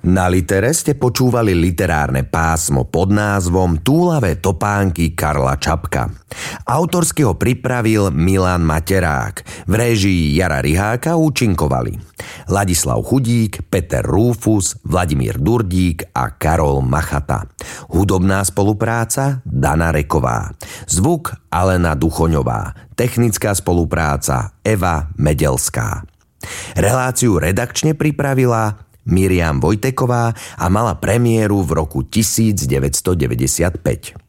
Na Litere ste počúvali literárne pásmo pod názvom Túlavé topánky Karla Čapka. Autorsky ho pripravil Milan Materák. V réžii Jara Riháka účinkovali Ladislav Chudík, Peter Rúfus, Vladimír Durdík a Karol Machata. Hudobná spolupráca Dana Reková. Zvuk Alena Duchoňová. Technická spolupráca Eva Medelská. Reláciu redakčne pripravila Miriam Vojteková a mala premiéru v roku 1995.